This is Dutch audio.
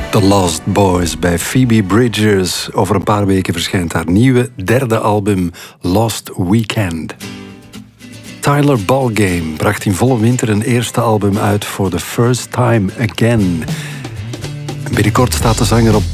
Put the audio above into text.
The Lost Boys bij Phoebe Bridgers. Over een paar weken verschijnt haar nieuwe derde album Lost Weekend. Tyler Ballgame bracht in volle winter een eerste album uit voor The First Time Again. Binnenkort staat de zanger op